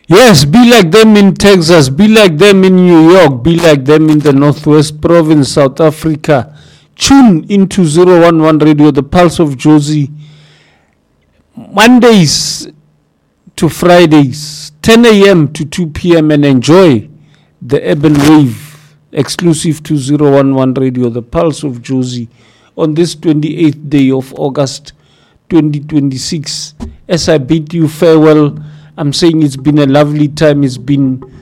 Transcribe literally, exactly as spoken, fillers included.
Yes, be like them in Texas, be like them in New York, be like them in the Northwest Province, South Africa. Tune into zero one one Radio, the Pulse of Jozi, Mondays to Fridays, ten a.m. to two p.m. and enjoy the Urban Wave, exclusive to zero one one Radio, the Pulse of Jozi, on this twenty-eighth day of August twenty twenty-six. As I bid you farewell, I'm saying it's been a lovely time. It's been